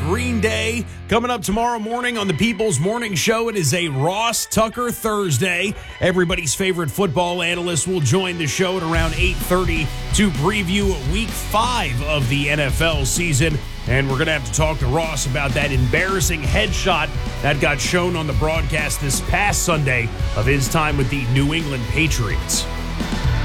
Green Day. Coming up tomorrow morning on the People's Morning Show, it is a Ross Tucker Thursday. Everybody's favorite football analyst will join the show at around 8:30 to preview Week 5 of the NFL season. And we're going to have to talk to Ross about that embarrassing headshot that got shown on the broadcast this past Sunday of his time with the New England Patriots.